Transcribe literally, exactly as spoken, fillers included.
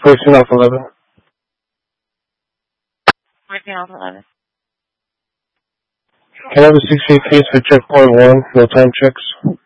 fourteen off eleven. fourteen off eleven. Can I have a six feet case for checkpoint one, no time checks?